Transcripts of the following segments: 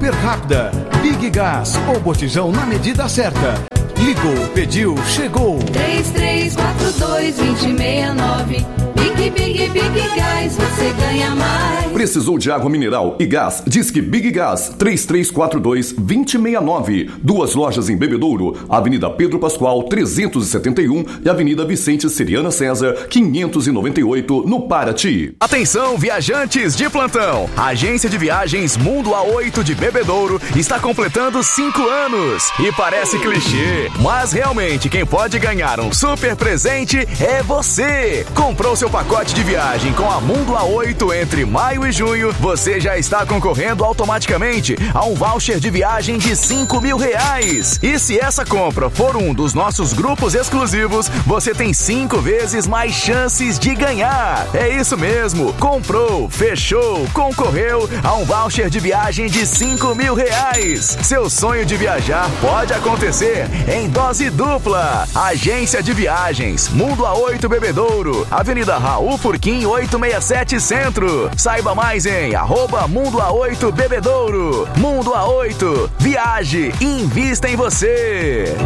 super rápida. Big Gas, o botijão na medida certa. Ligou, pediu, chegou. 3342-2069. Big Gás, você ganha mais. Precisou de água mineral e gás? Disque Big Gas 3342-2069. 2 lojas em Bebedouro, Avenida Pedro Pascoal 371 e Avenida Vicente Seriana César 598 no Paraty. Atenção, viajantes de plantão. A agência de viagens Mundo A8 de Bebedouro está completando 5 anos. E parece clichê, mas realmente quem pode ganhar um super presente é você. Comprou seu pacote de viagem com a Mundo A8 entre maio e junho, você já está concorrendo automaticamente a um voucher de viagem de R$5.000. E se essa compra for um dos nossos grupos exclusivos, você tem 5 vezes mais chances de ganhar. É isso mesmo, comprou, fechou, concorreu a um voucher de viagem de R$5.000. Seu sonho de viajar pode acontecer em dose dupla. Agência de Viagens Mundo A8 Bebedouro, Avenida Raul Furquim 867 Centro. Saiba mais em @Mundo A8 Bebedouro. Mundo A8, viaje e invista em você.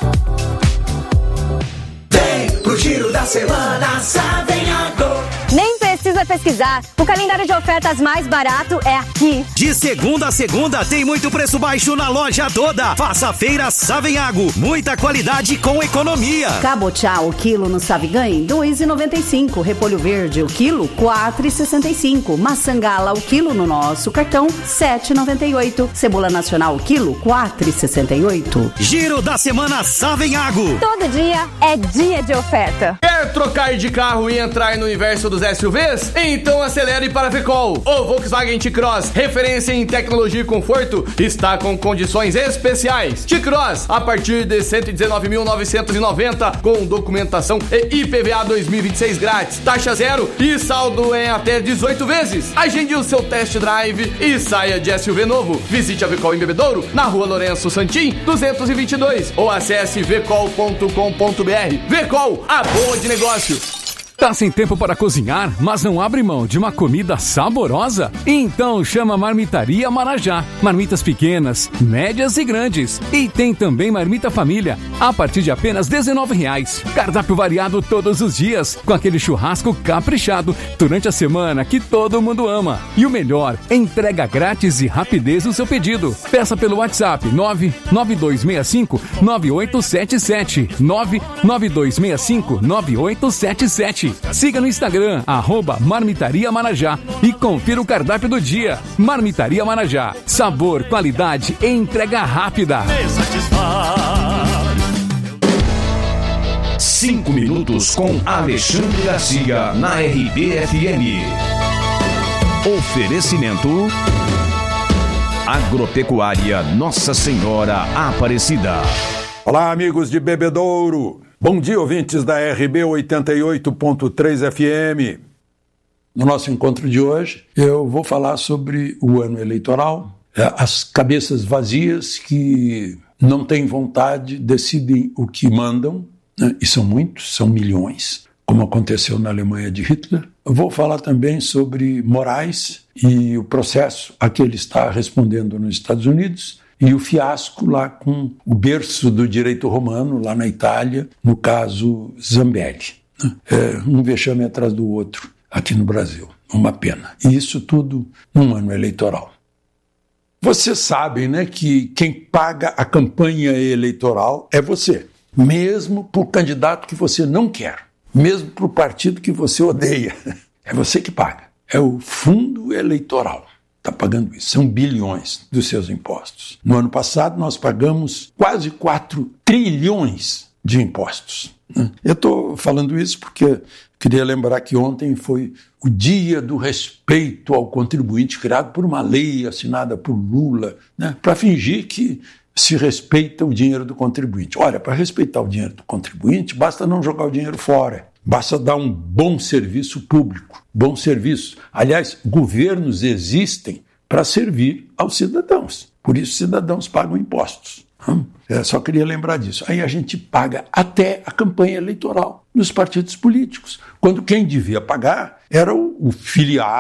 Vem pro Giro da Semana Savenhago. Nem precisa pesquisar, o calendário de ofertas mais barato é aqui. De segunda a segunda tem muito preço baixo na loja toda. Faça a feira Savenhago, muita qualidade com economia. Cabotiá o quilo no Saviganhe, R$2,95. Repolho verde o quilo, R$4,65. Maçangala o quilo no nosso cartão, R$7,98. Cebola nacional o quilo, R$4,68. Giro da Semana Savenhago. Todo dia é dia de oferta. Quer trocar de carro e entrar no universo dos SUVs? Então acelere para a Vecol. O Volkswagen T-Cross, referência em tecnologia e conforto, está com condições especiais. T-Cross, a partir de 119.990, com documentação e IPVA 2026 grátis, taxa zero e saldo em até 18 vezes. Agende o seu test drive e saia de SUV novo. Visite a Vecol em Bebedouro, na rua Lourenço Santim, 222, ou acesse vecol.com.br. Vecol, a boa de negócio. Tá sem tempo para cozinhar, mas não abre mão de uma comida saborosa? Então chama a Marmitaria Marajá. Marmitas pequenas, médias e grandes. E tem também marmita família, a partir de apenas R$19. Cardápio variado todos os dias, com aquele churrasco caprichado durante a semana que todo mundo ama. E o melhor, entrega grátis e rapidez no seu pedido. Peça pelo WhatsApp 99265-9877. 99265-9877. Siga no Instagram, @Marmitaria Marajá e confira o cardápio do dia. Marmitaria Marajá. Sabor, qualidade e entrega rápida. 5 minutos com Alexandre Garcia na RBFM. Oferecimento Agropecuária Nossa Senhora Aparecida. Olá, amigos de Bebedouro. Bom dia, ouvintes da RB 88.3 FM. No nosso encontro de hoje, eu vou falar sobre o ano eleitoral. As cabeças vazias que não têm vontade, decidem o que mandam, né? E são muitos, são milhões, como aconteceu na Alemanha de Hitler. Eu vou falar também sobre Moraes e o processo a que ele está respondendo nos Estados Unidos, e o fiasco lá com o berço do direito romano, lá na Itália, no caso Zambelli. Um vexame atrás do outro aqui no Brasil. Uma pena. E isso tudo num ano eleitoral. Vocês sabem, né, que quem paga a campanha eleitoral é você. Mesmo para o candidato que você não quer. Mesmo para o partido que você odeia. É você que paga. É o fundo eleitoral. Está pagando isso. São bilhões dos seus impostos. No ano passado, nós pagamos quase 4 trilhões de impostos. Eu estou falando isso porque queria lembrar que ontem foi o Dia do Respeito ao Contribuinte, criado por uma lei assinada por Lula, né, para fingir que se respeita o dinheiro do contribuinte. Olha, para respeitar o dinheiro do contribuinte, basta não jogar o dinheiro fora. Basta dar um bom serviço público, bom serviço. Aliás, governos existem para servir aos cidadãos. Por isso, cidadãos pagam impostos. Só queria lembrar disso. Aí a gente paga até a campanha eleitoral nos partidos políticos, quando quem devia pagar era o filiado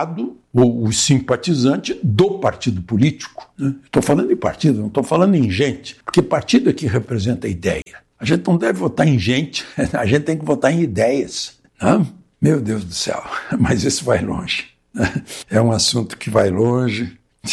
o simpatizante do partido político. Né? Estou falando em partido, não estou falando em gente, porque partido aqui representa ideia. A gente não deve votar em gente, a gente tem que votar em ideias. Né? Meu Deus do céu, mas isso vai longe. É um assunto que vai longe.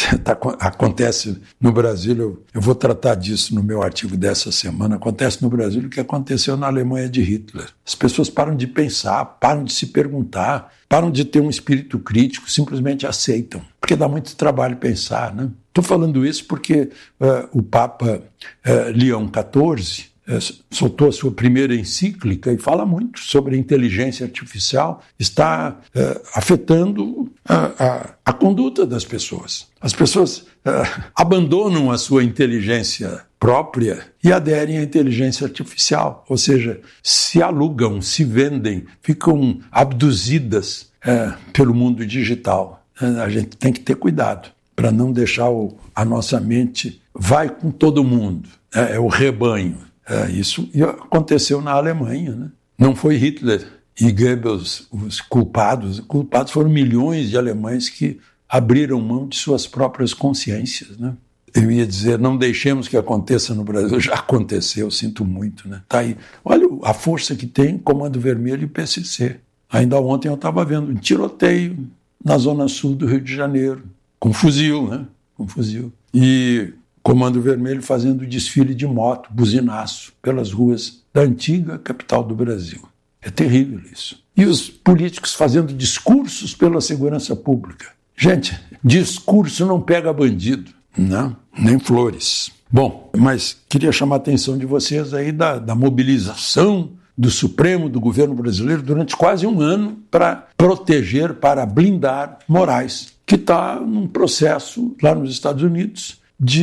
Acontece no Brasil, eu vou tratar disso no meu artigo dessa semana, acontece no Brasil o que aconteceu na Alemanha de Hitler. As pessoas param de pensar, param de se perguntar, param de ter um espírito crítico, simplesmente aceitam, porque dá muito trabalho pensar, né? Estou falando isso porque o Papa Leão XIV soltou a sua primeira encíclica e fala muito sobre a inteligência artificial, está afetando a conduta das pessoas. As pessoas abandonam a sua inteligência própria e aderem à inteligência artificial, ou seja, se alugam, se vendem, ficam abduzidas pelo mundo digital. A gente tem que ter cuidado para não deixar a nossa mente vai com todo mundo, é o rebanho. Isso aconteceu na Alemanha, né? Não foi Hitler e Goebbels os culpados. Os culpados foram milhões de alemães que abriram mão de suas próprias consciências, né? Eu ia dizer, não deixemos que aconteça no Brasil. Já aconteceu, sinto muito, né? Tá aí. Olha a força que tem Comando Vermelho e PCC. Ainda ontem eu estava vendo um tiroteio na zona sul do Rio de Janeiro, com fuzil, né? Com fuzil. E Comando Vermelho fazendo desfile de moto, buzinaço, pelas ruas da antiga capital do Brasil. É terrível isso. E os políticos fazendo discursos pela segurança pública. Gente, discurso não pega bandido, não, nem flores. Bom, mas queria chamar a atenção de vocês aí da mobilização do Supremo, do governo brasileiro, durante quase um ano para proteger, para blindar Moraes, que está num processo lá nos Estados Unidos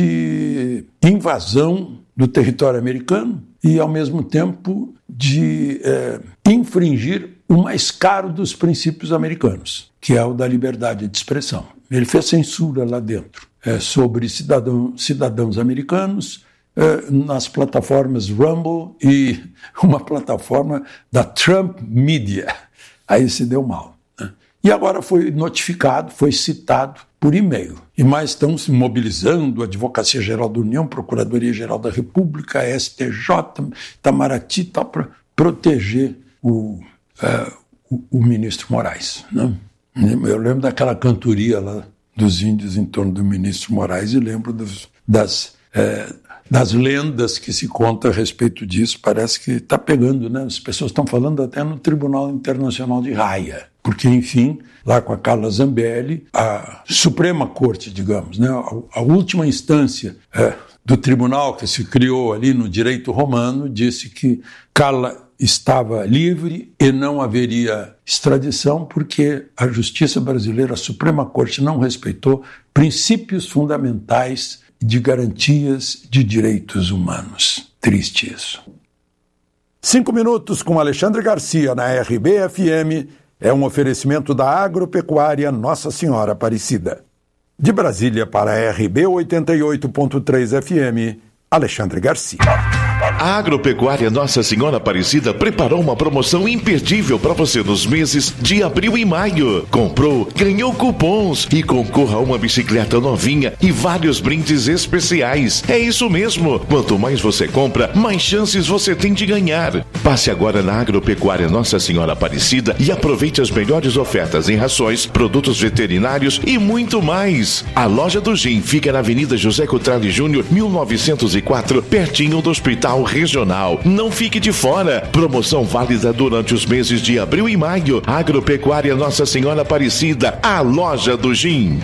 de invasão do território americano e, ao mesmo tempo, de infringir o mais caro dos princípios americanos, que é o da liberdade de expressão. Ele fez censura lá dentro sobre cidadãos americanos nas plataformas Rumble e uma plataforma da Trump Media. Aí se deu mal. E agora foi notificado, foi citado por e-mail. E mais estão se mobilizando a Advocacia Geral da União, Procuradoria Geral da República, a STJ, Itamaraty, para proteger o ministro Moraes. Né? Eu lembro daquela cantoria lá dos índios em torno do ministro Moraes e lembro das lendas que se conta a respeito disso. Parece que está pegando, né? As pessoas estão falando até no Tribunal Internacional de Haia. Porque, enfim, lá com a Carla Zambelli, a Suprema Corte, digamos, né, a última instância do tribunal que se criou ali no direito romano, disse que Carla estava livre e não haveria extradição porque a justiça brasileira, a Suprema Corte, não respeitou princípios fundamentais de garantias de direitos humanos. Triste isso. 5 minutos com Alexandre Garcia na RB-FM. É um oferecimento da Agropecuária Nossa Senhora Aparecida. De Brasília para a RB 88.3 FM, Alexandre Garcia. A Agropecuária Nossa Senhora Aparecida preparou uma promoção imperdível para você nos meses de abril e maio. Comprou, ganhou cupons e concorra a uma bicicleta novinha e vários brindes especiais. É isso mesmo. Quanto mais você compra, mais chances você tem de ganhar. Passe agora na Agropecuária Nossa Senhora Aparecida e aproveite as melhores ofertas em rações, produtos veterinários e muito mais. A loja do Gin fica na Avenida José Cotrali Júnior, 1904, pertinho do Hospital Regional. Não fique de fora. Promoção válida durante os meses de abril e maio. Agropecuária Nossa Senhora Aparecida, a loja do Gin.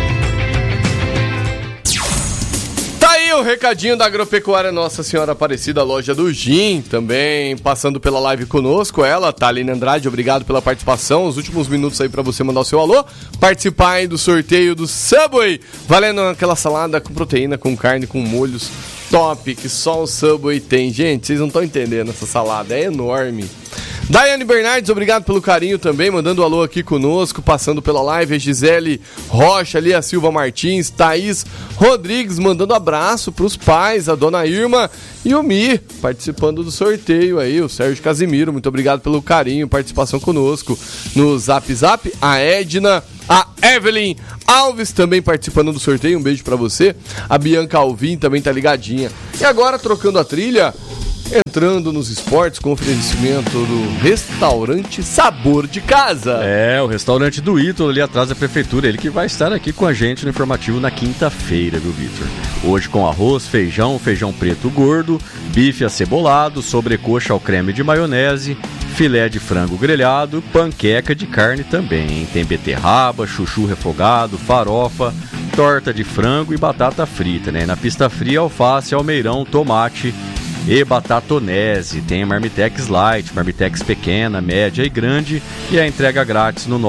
Tá aí o recadinho da Agropecuária Nossa Senhora Aparecida, a loja do Gin, também passando pela live conosco, ela, Thaline Andrade, obrigado pela participação, os últimos minutos aí pra você mandar o seu alô, participar aí do sorteio do Subway, valendo aquela salada com proteína, com carne, com molhos top, que só o Subway tem. Gente, vocês não estão entendendo, essa salada é enorme. Daiane Bernardes, obrigado pelo carinho também, mandando um alô aqui conosco, passando pela live, a Gisele Rocha, ali a Silva Martins, Thaís Rodrigues, mandando abraço pros pais, a dona Irma e o Mi, participando do sorteio aí, o Sérgio Casimiro, muito obrigado pelo carinho, participação conosco no Zap Zap, a Edna, a Evelyn Alves também participando do sorteio, um beijo pra você, a Bianca Alvim também tá ligadinha. E agora, trocando a trilha, entrando nos esportes com oferecimento do restaurante Sabor de Casa. É, o restaurante do Ítalo ali atrás da prefeitura, ele que vai estar aqui com a gente no informativo na quinta-feira, viu, Vitor? Hoje com arroz, feijão preto gordo, bife acebolado, sobrecoxa ao creme de maionese, filé de frango grelhado, panqueca de carne também. Tem beterraba, chuchu refogado, farofa, torta de frango e batata frita, né? Na pista fria, alface, almeirão, tomate e batatonese. Tem Marmitex Light, Marmitex pequena, média e grande, e a entrega grátis no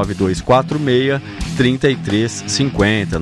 99246-3350,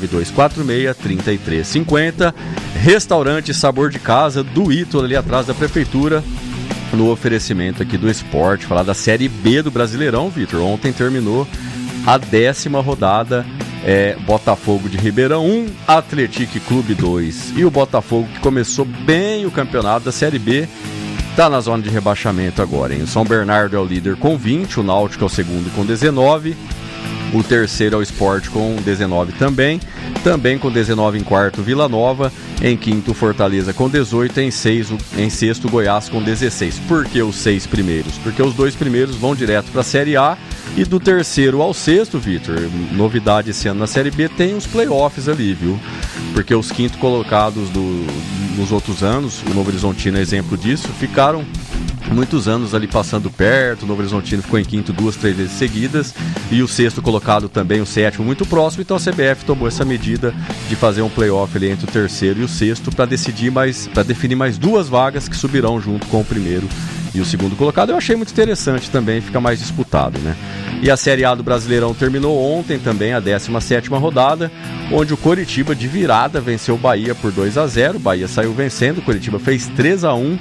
99246-3350. Restaurante Sabor de Casa do Ítalo, ali atrás da prefeitura, no oferecimento aqui do esporte. Falar da Série B do Brasileirão, Vitor. Ontem terminou a 10ª rodada. Botafogo de Ribeirão 1, Atlético Clube 2. E o Botafogo, que começou bem o campeonato da Série B, está na zona de rebaixamento agora, hein? O São Bernardo é o líder com 20, o Náutico é o segundo com 19, o terceiro é o Sport com 19 também com 19 em quarto Vila Nova, em quinto Fortaleza com 18, em sexto Goiás com 16. Por que os 6 primeiros? Porque os 2 primeiros vão direto para a Série A, e do terceiro ao sexto, Vitor, novidade esse ano na Série B, tem os playoffs ali, viu? Porque os quintos colocados nos outros anos, o Novo Horizontino é exemplo disso, ficaram muitos anos ali passando perto. O Novo Horizontino ficou em quinto 2, 3 vezes seguidas, e o sexto colocado também, o sétimo, muito próximo. Então a CBF tomou essa medida de fazer um playoff ali entre o terceiro e o sexto para definir mais 2 vagas que subirão junto com o primeiro e o segundo colocado. Eu achei muito interessante também, fica mais disputado, né? E a Série A do Brasileirão terminou ontem também, a 17ª rodada, onde o Coritiba de virada venceu o Bahia por 2-0. O Bahia saiu vencendo, o Coritiba fez 3-1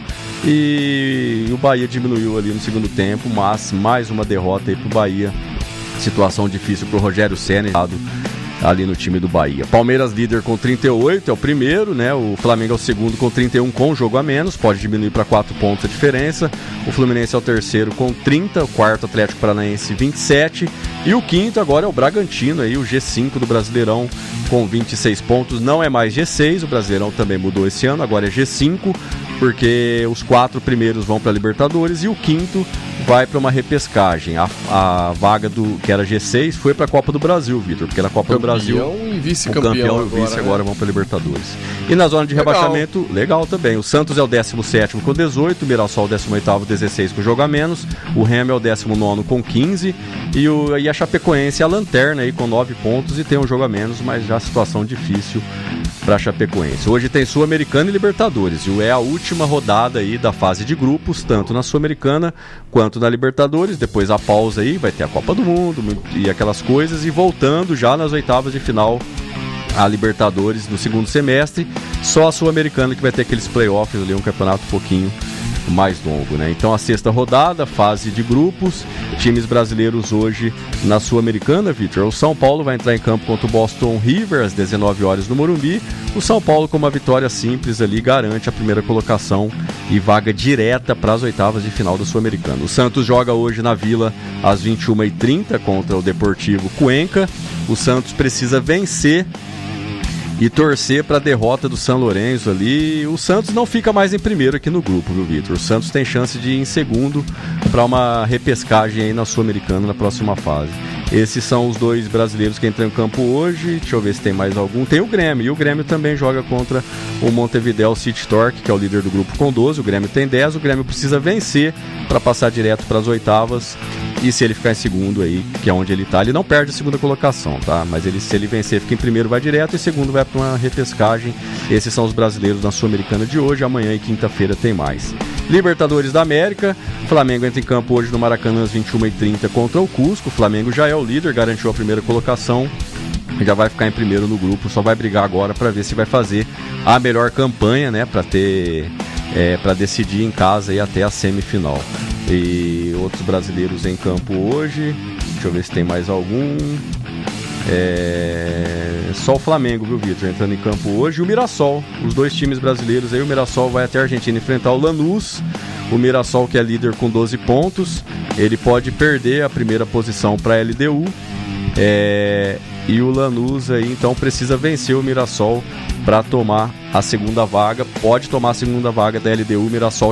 e o Bahia diminuiu ali no segundo tempo, mas mais uma derrota aí pro Bahia. Situação difícil pro Rogério Ceni ali no time do Bahia. Palmeiras líder com 38, é o primeiro, né? O Flamengo é o segundo com 31, com jogo a menos, pode diminuir para 4 pontos a diferença. O Fluminense é o terceiro com 30, o quarto Atlético Paranaense 27, e o quinto agora é o Bragantino, aí, o G5 do Brasileirão com 26 pontos, não é mais G6, o Brasileirão também mudou esse ano, agora é G5, porque os 4 primeiros vão para a Libertadores e o quinto vai para uma repescagem. A vaga que era G6 foi para a Copa do Brasil, Vitor, porque na Copa do Brasil e vice-campeão, o campeão e o vice agora vão para a Libertadores. E na zona de rebaixamento, legal também, o Santos é o 17º com 18, o Mirassol o 18º, 16 com jogo a menos, o Remo é o 19º com 15, e a Chapecoense é a lanterna aí com 9 pontos e tem um jogo a menos, mas já situação difícil para a Chapecoense. Hoje tem Sul-Americana e Libertadores, e é a última rodada aí da fase de grupos, tanto na Sul-Americana quanto na Libertadores. Depois a pausa aí, vai ter a Copa do Mundo e aquelas coisas, e voltando já nas oitavas de final a Libertadores no segundo semestre. Só a Sul-Americana que vai ter aqueles playoffs ali, um campeonato um pouquinho mais longo, né? Então a sexta rodada, fase de grupos, times brasileiros hoje na Sul-Americana, Vitor. O São Paulo vai entrar em campo contra o Boston River às 19 horas no Morumbi. O São Paulo, com uma vitória simples ali, garante a primeira colocação e vaga direta para as oitavas de final da Sul-Americana. O Santos joga hoje na Vila às 21h30 contra o Deportivo Cuenca. O Santos precisa vencer e torcer para a derrota do São Lourenço ali. O Santos não fica mais em primeiro aqui no grupo, viu, Vitor? O Santos tem chance de ir em segundo para uma repescagem aí na Sul-Americana na próxima fase. Esses são os 2 brasileiros que entram em campo hoje. Deixa eu ver se tem mais algum. Tem o Grêmio, e o Grêmio também joga contra o Montevideo City Torque, que é o líder do grupo com 12. O Grêmio tem 10, o Grêmio precisa vencer para passar direto para as oitavas. E se ele ficar em segundo aí, que é onde ele tá, ele não perde a segunda colocação, tá? Mas se ele vencer, fica em primeiro, vai direto, e segundo vai para uma repescagem. Esses são os brasileiros na Sul-Americana de hoje. Amanhã e quinta-feira tem mais. Libertadores da América, Flamengo entra em campo hoje no Maracanã às 21h30 contra o Cusco. O Flamengo já é o líder, garantiu a primeira colocação, já vai ficar em primeiro no grupo, só vai brigar agora para ver se vai fazer a melhor campanha, né, para ter para decidir em casa e até a semifinal. E outros brasileiros em campo hoje, deixa eu ver se tem mais algum. Só o Flamengo, viu, Vitor, entrando em campo hoje. E o Mirassol, os dois times brasileiros aí. O Mirassol vai até a Argentina enfrentar o Lanús. O Mirassol, que é líder com 12 pontos, ele pode perder a primeira posição para a LDU. E o Lanús aí então precisa vencer o Mirassol para tomar a segunda vaga. Pode tomar a segunda vaga da LDU. O Mirassol